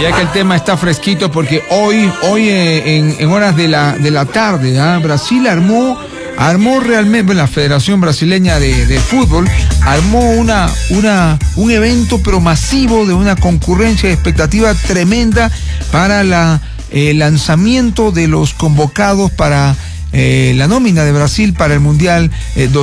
ya que el tema está fresquito, porque hoy en horas de la tarde, Brasil armó realmente, bueno, la Federación Brasileña de Fútbol armó un evento pero masivo, de una concurrencia de expectativa tremenda para el lanzamiento de los convocados para la nómina de Brasil para el Mundial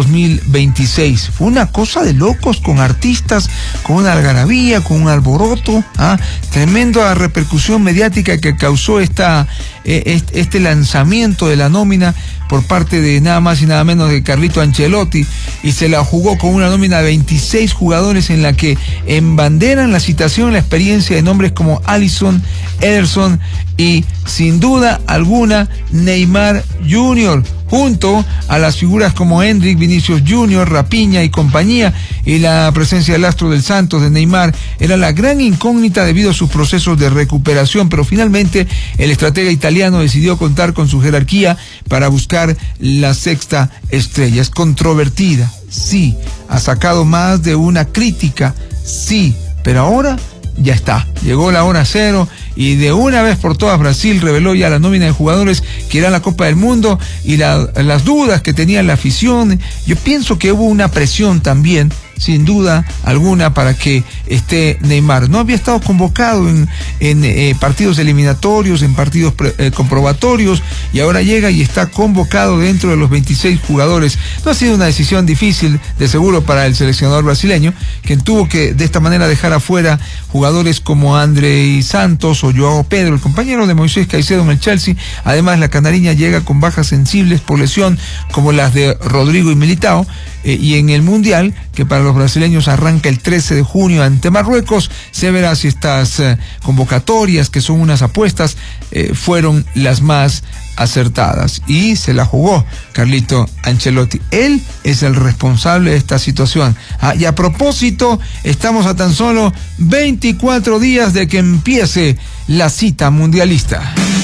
2026. Fue una cosa de locos, con artistas, con una algarabía, con un alboroto, tremenda repercusión mediática que causó este lanzamiento de la nómina por parte de nada más y nada menos de Carlito Ancelotti, y se la jugó con una nómina de 26 jugadores en la que embanderan la citación, la experiencia de nombres como Alisson, Ederson y, sin duda alguna, Neymar Jr., junto a las figuras como Endrick, Vinicius Jr., Rafinha y compañía. Y la presencia del astro del Santos, de Neymar, era la gran incógnita debido a sus procesos de recuperación, pero finalmente el estratega italiano decidió contar con su jerarquía para buscar la sexta estrella. Es controvertida, sí, ha sacado más de una crítica, sí, pero ahora ya está, llegó la hora cero, y de una vez por todas Brasil reveló ya la nómina de jugadores que irá a la Copa del Mundo, y las dudas que tenía la afición. Yo pienso que hubo una presión también, sin duda alguna, para que esté Neymar. No había estado convocado en partidos eliminatorios, en partidos comprobatorios, y ahora llega y está convocado dentro de los 26 jugadores. No ha sido una decisión difícil, de seguro, para el seleccionador brasileño, quien tuvo que de esta manera dejar afuera jugadores como Andrei Santos o Joao Pedro, el compañero de Moisés Caicedo en el Chelsea. Además, la canariña llega con bajas sensibles por lesión, como las de Rodrigo y Militao. Y en el Mundial, que para los brasileños arranca el 13 de junio ante Marruecos, se verá si estas convocatorias, que son unas apuestas, fueron las más acertadas. Y se la jugó Carlito Ancelotti. Él es el responsable de esta situación. Y a propósito, estamos a tan solo 24 días de que empiece la cita mundialista.